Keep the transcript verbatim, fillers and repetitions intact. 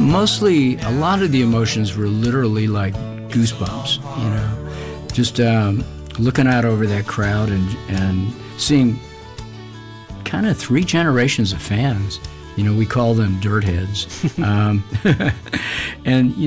Mostly, a lot of the emotions were literally like goosebumps, you know, just um, looking out over that crowd and and seeing kind of three generations of fans. You know, we call them dirt heads. um, and, you